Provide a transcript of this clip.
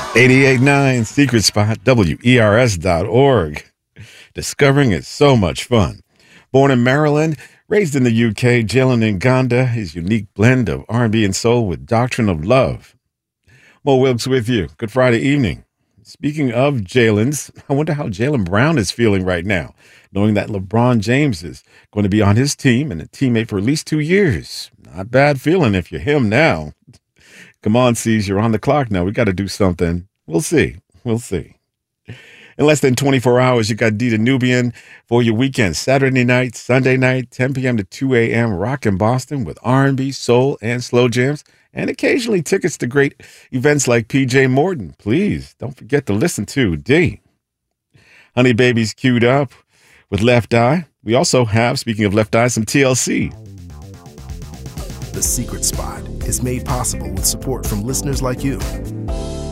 88.9 Secret Spot, WERS.org. Discovering is so much fun. Born in Maryland, raised in the UK, Jalen Nganda, his unique blend of R&B and soul with Doctrine of Love. Mo Wilkes with you. Good Friday evening. Speaking of Jalen's, I wonder how Jaylen Brown is feeling right now, knowing that LeBron James is going to be on his team and a teammate for at least 2 years. Not bad feeling if you're him now. Come on, C's, you're on the clock now. We got to do something. We'll see. We'll see. In less than 24 hours, you got Dita Nubian for your weekend. Saturday night, Sunday night, 10 p.m. to 2 a.m. Rock in Boston with R&B, soul, and slow jams. And occasionally tickets to great events like PJ Morton. Please don't forget to listen to D. Honey Baby's queued up with Left Eye. We also have, speaking of Left Eye, some TLC. The Secret Spot is made possible with support from listeners like you.